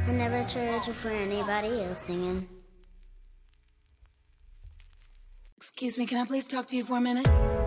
I never traded you for anybody else singing. Excuse me, can I please talk to you for a minute?